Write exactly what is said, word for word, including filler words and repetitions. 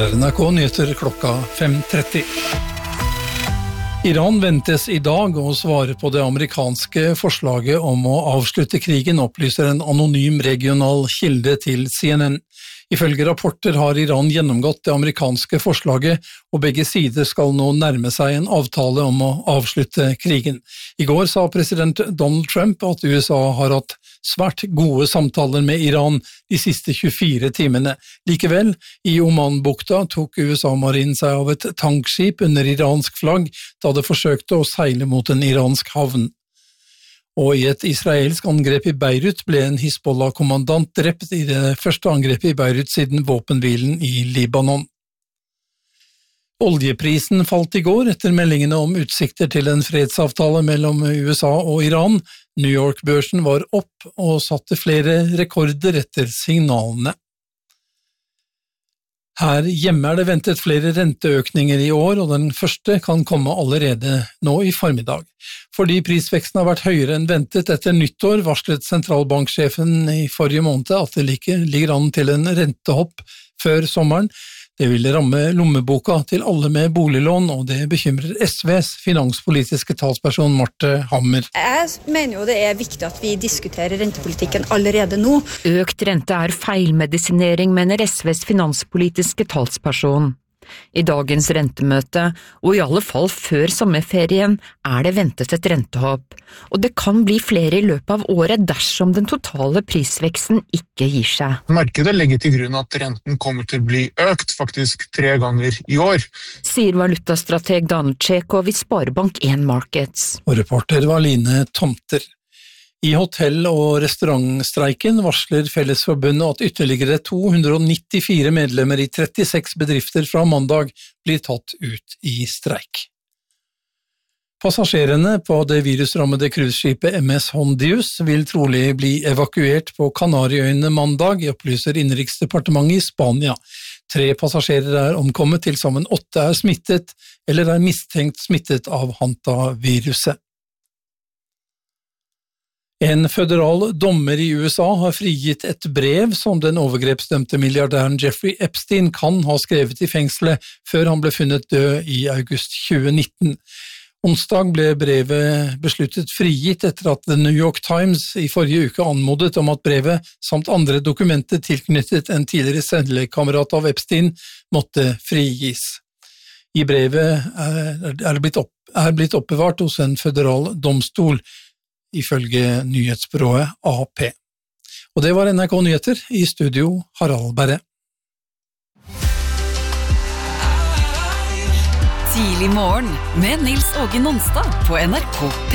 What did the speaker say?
Her er N R K nyheter klokka fem tretti. Iran ventes i dag å svare på det amerikanske forslaget om å avslutte krigen, opplyser en anonym regional kilde til C N N. Ifølge rapporter har Iran gjennomgått det amerikanske forslaget, og begge sider skal nå nærme seg en avtale om å avslutte krigen. I går sa president Donald Trump at U S A har hatt svært gode samtaler med Iran de siste tjuefire timene. Likevel, i Oman-bukta tok U S A-marinen seg av et tankskip under iransk flagg da det forsøkte å seile mot en iransk havn. Og i et israelsk angrep i Beirut ble en Hizbollah-kommandant drept i det første angrepet i Beirut siden våpenhvilen i Libanon. Oljeprisen falt i går etter meldingene om utsikter til en fredsavtale mellom U S A og Iran. New York-børsen var opp og satte flere rekorder etter signalene. Her hjemme er det ventet flere renteøkninger i år, og den første kan komme allerede nå i formiddag. Fordi prisveksten har vært høyere enn ventet etter nyttår, varslet sentralbanksjefen i forrige måned at det ligger an til en rentehopp før sommeren. Det vil ramme lommeboka til alle med boliglån, og det bekymrer S Vs finanspolitiske talsperson Marte Hammer. Jeg mener jo det er viktig at vi diskuterer rentepolitikken allerede nå. Økt rente er feilmedisinering, mener S Vs finanspolitiske talsperson. I dagens rentemøte, og i alle fall før sommerferien, er det ventet et rentehopp, og det kan bli flere i løpet av året dersom den totale prisveksten ikke gir seg. Markedet legger til grunn at renten kommer til å bli økt, faktisk tre ganger i år. Sier valutastrateg Donald Chekov i Sparebank en Markets. Og reporter var Line Tomter. I hotell- og restaurantstreiken varsler Fellesforbundet at ytterligere to hundre nittifire medlemmer i trettiseks bedrifter fra mandag blir tatt ut i streik. Passasjerene på det virusrammede cruiseskipet M S Hondius vil trolig bli evakuert på Kanariøyene mandag, opplyser Innenriksdepartementet i Spania. Tre passasjerer er omkommet, til sammen åtte er smittet eller er mistenkt smittet av hantaviruset. En føderal dommer i U S A har frigitt et brev som den overgrepsdømte milliardæren Jeffrey Epstein kan ha skrevet i fengselet før han ble funnet død i august tjue nitten. Onsdag ble brevet besluttet frigitt etter at The New York Times i forrige uke anmodet om at brevet, samt andre dokumenter tilknyttet en tidligere cellekamerat av Epstein, måtte frigis. I brevet er, er, blitt opp, er blitt oppbevart hos en føderal domstol, ifølge nyhetsbyrået A P. Og det var N R K Nyheter, i studio Harald Berre. Tidlig morgen med Nils Åge Nonstad på N R K.